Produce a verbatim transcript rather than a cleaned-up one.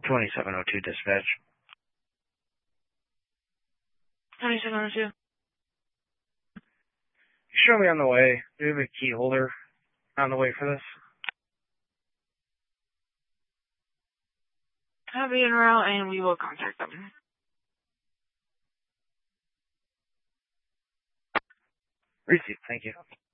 twenty-seven oh two dispatch. twenty-seven oh two. Show me on the way. Do you have a key holder on the way for this? Have be en route, and we will contact them. Received. Thank you.